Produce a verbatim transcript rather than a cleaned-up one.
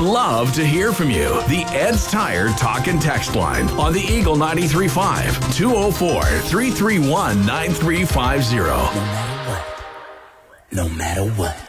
love to hear from you. The Ed's Tire Talk and Text line on the Eagle ninety-three point five, two oh four, three three one, nine three five zero. No matter what. No matter what.